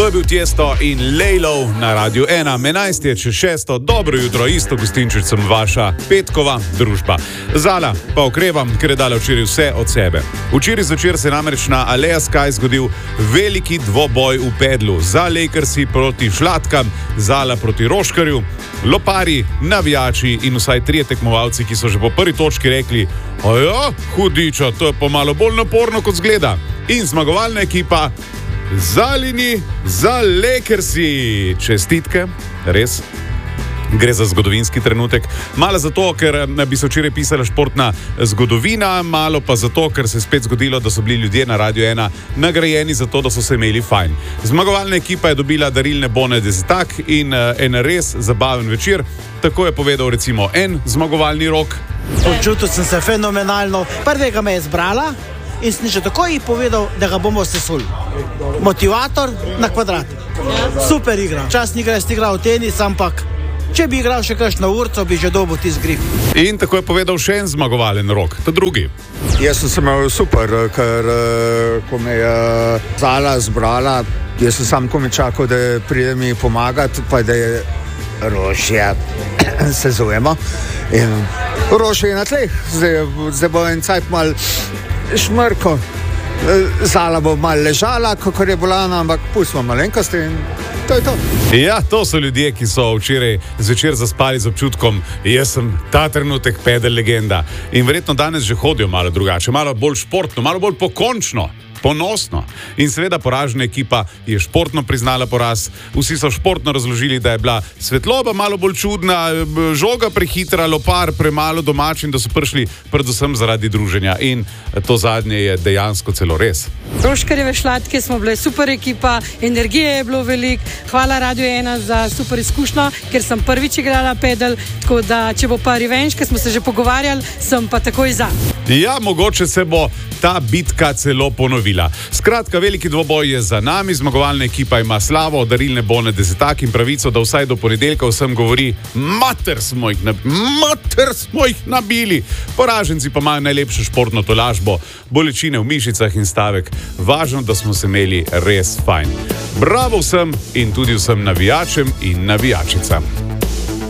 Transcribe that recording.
To je bil Tiesto in Lejlov na Radiu 1. 11 je čez 6. Dobro jutro, isto gostinčič sem vaša petkova družba. Zala pa okrevam, ker je dala včeraj vse od sebe. Včeraj zvečer se je namreč na Aleja Sky zgodil veliki dvoboj v pedlu. Za Lakersi proti Šlatkam, Zala proti Roškarju, lopari, navijači in vsaj 3 tekmovalci, ki so že po prvi točki rekli: "Aja, hudiča, to je pa malo bolj naporno, kot zgleda." In zmagovalna ekipa Zalini za Lakersi. Čestitke, res. Gre za zgodovinski trenutek. Malo zato, ker bi se včeraj pisala športna zgodovina, malo pa zato, ker se je spet zgodilo, da so bili ljudje na Radiu 1 nagrajeni za to, da so se imeli fajn. Zmagovalna ekipa je dobila darilne bone desetak in en res zabaven večer. Tako je povedal recimo en zmagovalni Rok. Počutil sem se fenomenalno. Prvega me je zbrala in sem že takoj povedal, da ga bomo sesuli. Motivator na kvadrat. Super igra. Časni igra, jaz igral tenis, ampak če bi igral še kakšno urco, bi že dobil tisti grif. In tako je povedal še en zmagovalen Rok, ta drugi. Jaz sem se imel super, ker ko me je Zala zbrala, jaz sem sam komi čakal, da pride mi pomagati, pa da je Rošja, se zovemo. In Rošja je na tleh, zdaj bo en cajt mal šmrko. Zala bo malo ležala, kakor je bolana, ampak pustimo malenkosti in to je to. Ja, to so ljudje, ki so včeraj zvečer zaspali z občutkom: jaz sem ta trenutek pedel legenda. In verjetno danes že hodijo malo drugače, malo bolj športno, malo bolj pokončno, ponosno. In seveda poražena ekipa je športno priznala poraz. Vsi so športno razložili, da je bila svetloba malo bolj čudna, žoga prehitra, lopar premalo domač in da so prišli predvsem zaradi druženja. In to zadnje je dejansko celo res. Roškarjeve Šlatke smo bile super ekipa, energije je bilo veliko. Hvala Radiu 1 za super izkušnjo, ker sem prvič igrala pedal, tako da če bo pa revenge, ker smo se že pogovarjali, sem pa takoj za. Ja, mogoče se bo ta bitka celo ponovila. Skratka, veliki dvoboj je za nami, zmagovalna ekipa ima slavo, darilne bone desetak in pravico, da vsaj do ponedeljka vsem govori: mater smo jih nabili. Poraženci pa imajo najlepšo športno tolažbo, bolečine v mišicah in stavek: važno, da smo se imeli res fajn. Bravo vsem in tudi vsem navijačem in navijačicam.